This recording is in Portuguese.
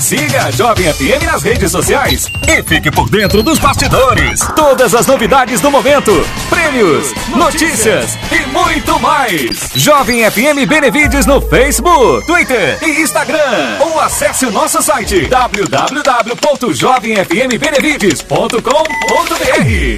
Siga a Jovem FM nas redes sociais e fique por dentro dos bastidores. Todas as novidades do momento, prêmios, notícias e muito mais. Jovem FM Benevides no Facebook, Twitter e Instagram. Ou acesse o nosso site www.jovemfmbenevides.com.br.